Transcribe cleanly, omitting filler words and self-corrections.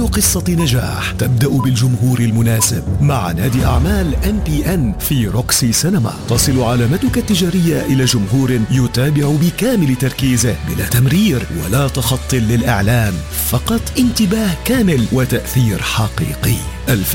قصة نجاح تبدأ بالجمهور المناسب مع نادي أعمال MPN في روكسي سينما. تصل علامتك التجارية إلى جمهور يتابع بكامل تركيزه بلا تمرير ولا تخط للإعلان، فقط انتباه كامل وتأثير حقيقي.